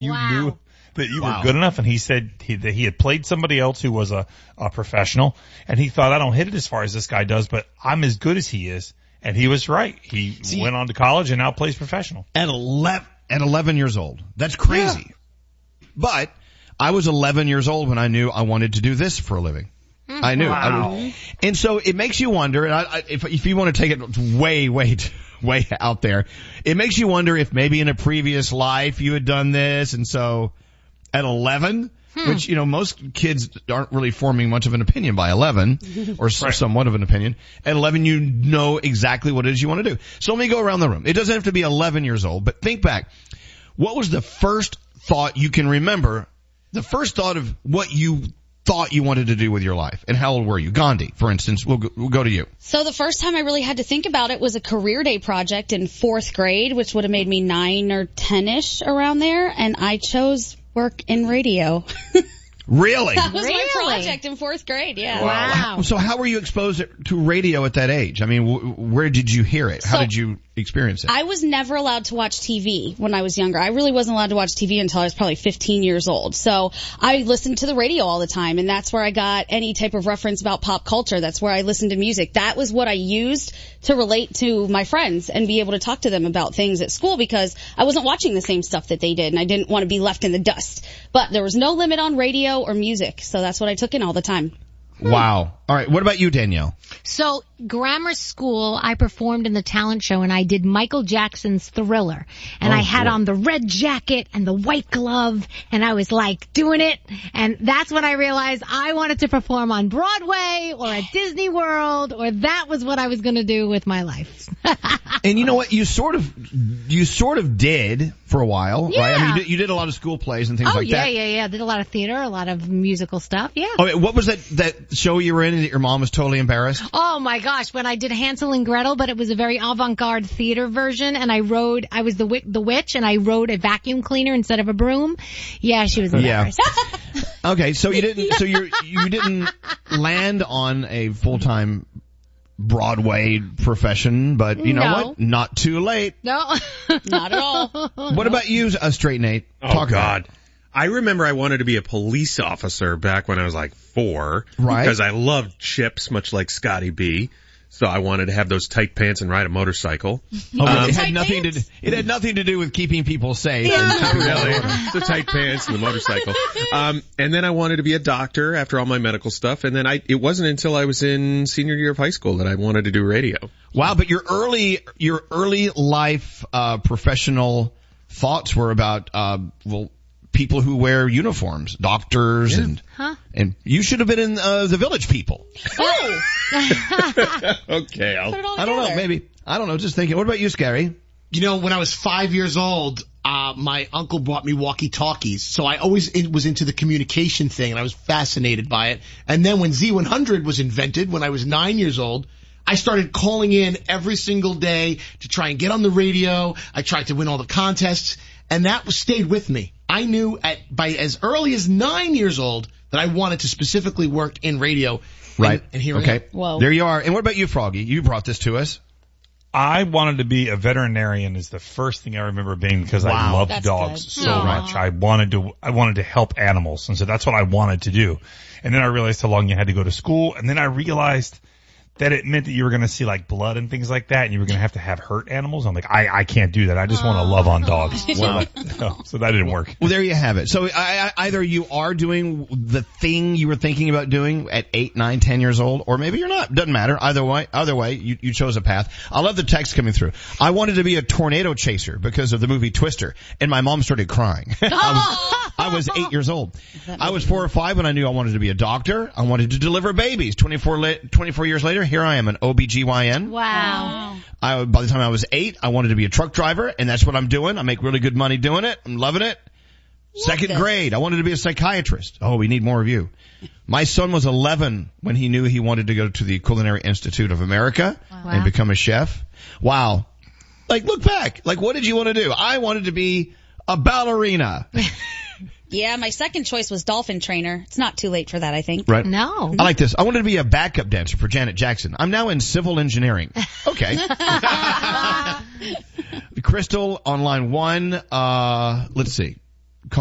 You knew that you were good enough, and he said that he had played somebody else who was a professional, and he thought, I don't hit it as far as this guy does, but I'm as good as he is. And he was right. He went on to college and now plays professional. At 11 years old. That's crazy. Yeah. But I was 11 years old when I knew I wanted to do this for a living. I knew. Wow. And so it makes you wonder, and if you want to take it way out there, it makes you wonder if maybe in a previous life you had done this, and so at 11, which, most kids aren't really forming much of an opinion by 11, or somewhat of an opinion. At 11, you know exactly what it is you want to do. So let me go around the room. It doesn't have to be 11 years old, but think back. What was the first thought you can remember, the first thought of what you thought you wanted to do with your life? And how old were you? Gandhi, for instance, we'll go to you. So the first time I really had to think about it was a career day project in 4th grade, which would have made me 9 or 10-ish around there, and I chose work in radio. Really? That was my project in 4th grade, yeah. Wow. So how were you exposed to radio at that age? I mean, where did you hear it? How did you experience it? I was never allowed to watch TV when I was younger. I really wasn't allowed to watch TV until I was probably 15 years old. So I listened to the radio all the time, and that's where I got any type of reference about pop culture. That's where I listened to music. That was what I used to relate to my friends and be able to talk to them about things at school, because I wasn't watching the same stuff that they did, and I didn't want to be left in the dust. But there was no limit on radio or music, so that's what I took in all the time. Wow. All right. What about you, Danielle? So, grammar school, I performed in the talent show, and I did Michael Jackson's Thriller. And I had on the red jacket and the white glove, and I was like doing it. And that's when I realized I wanted to perform on Broadway or at Disney World, or that was what I was going to do with my life. And you know what? You sort of did for a while, right? I mean, you did a lot of school plays and things like that. Yeah. Did a lot of theater, a lot of musical stuff. Yeah. Okay, what was that show you were in that your mom was totally embarrassed? Oh my gosh, when I did Hansel and Gretel, but it was a very avant-garde theater version, and I was the witch, and I rode a vacuum cleaner instead of a broom. Yeah, she was embarrassed. Yeah. Okay, so you didn't land on a full-time Broadway profession, but you know what? Not too late. No, not at all. What about you, Straight Nate? Oh, God. I remember I wanted to be a police officer back when I was like 4. Right. Because I loved chips, much like Scotty B. So I wanted to have those tight pants and ride a motorcycle. It had nothing to do with keeping people safe. Really. The tight pants and the motorcycle. And then I wanted to be a doctor after all my medical stuff. And then it wasn't until I was in senior year of high school that I wanted to do radio. Wow, but your early life professional thoughts were about people who wear uniforms, doctors, and you should have been in the Village People. Oh. Okay, I don't know, maybe. I don't know, just thinking. What about you, Scary? When I was 5 years old, my uncle bought me walkie-talkies, so I always was into the communication thing, and I was fascinated by it. And then when Z100 was invented, when I was 9 years old, I started calling in every single day to try and get on the radio. I tried to win all the contests, and that stayed with me. I knew by as early as 9 years old that I wanted to specifically work in radio. Right. And here I am. Whoa. There you are. And what about you, Froggy? You brought this to us. I wanted to be a veterinarian is the first thing I remember being, because I loved dogs so much. I wanted to help animals, and so that's what I wanted to do. And then I realized how long you had to go to school, and then I realized that it meant that you were going to see like blood and things like that, and you were going to have hurt animals. I'm like, I can't do that. I just want to love on dogs. So that didn't work. Well, there you have it. So either you are doing the thing you were thinking about doing at 8, 9, 10 years old, or maybe you're not. Doesn't matter. Either way, you chose a path. I love the text coming through. I wanted to be a tornado chaser because of the movie Twister, and my mom started crying. I was 8 years old. I was 4 or 5 when I knew I wanted to be a doctor. I wanted to deliver babies. 24 years later, here I am, an OBGYN. Wow. By the time I was 8, I wanted to be a truck driver, and that's what I'm doing. I make really good money doing it. I'm loving it. Second grade, I wanted to be a psychiatrist. Oh, we need more of you. My son was 11 when he knew he wanted to go to the Culinary Institute of America and become a chef. Wow. Like, look back. Like, what did you want to do? I wanted to be a ballerina. Yeah, my second choice was dolphin trainer. It's not too late for that, I think. Right. No. I like this. I wanted to be a backup dancer for Janet Jackson. I'm now in civil engineering. Okay. Crystal on line 1. Let's see.